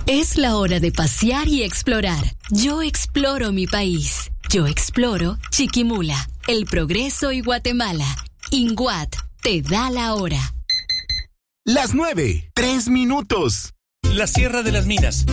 Es la hora de pasear y explorar. Yo exploro mi país. Yo exploro Chiquimula, El Progreso y Guatemala. INGUAT te da la hora. Las 9:03. La Sierra de las Minas.